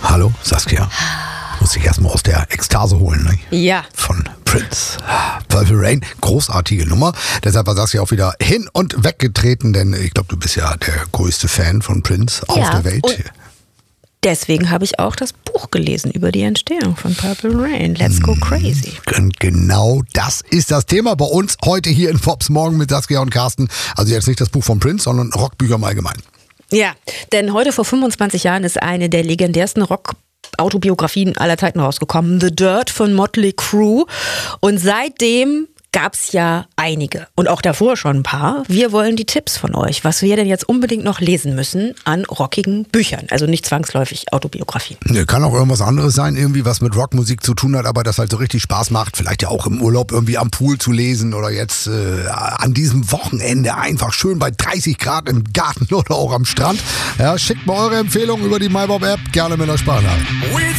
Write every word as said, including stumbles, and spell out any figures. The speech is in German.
Hallo, Saskia. Muss ich erstmal aus der Ekstase holen, ne? Ja. Von Prince. Purple Rain, großartige Nummer. Deshalb war Saskia auch wieder hin und weggetreten, denn ich glaube, du bist ja der größte Fan von Prince ja, auf der Welt. Und deswegen habe ich auch das Buch gelesen über die Entstehung von Purple Rain. Let's go crazy. Und genau das ist das Thema bei uns heute hier in Pops Morgen mit Saskia und Carsten. Also jetzt nicht das Buch von Prince, sondern Rockbücher im Allgemeinen. Ja, denn heute vor fünfundzwanzig Jahren ist eine der legendärsten Rock Autobiografien aller Zeiten rausgekommen, The Dirt von Motley Crue. Und seitdem gab es ja einige und auch davor schon ein paar. Wir wollen die Tipps von euch, was wir denn jetzt unbedingt noch lesen müssen an rockigen Büchern. Also nicht zwangsläufig Autobiografien. Ne, kann auch irgendwas anderes sein, irgendwie was mit Rockmusik zu tun hat, aber das halt so richtig Spaß macht. Vielleicht ja auch im Urlaub irgendwie am Pool zu lesen oder jetzt äh, an diesem Wochenende einfach schön bei dreißig Grad im Garten oder auch am Strand. Ja, schickt mal eure Empfehlungen über die MyBob-App, gerne mit der Sprachnachricht.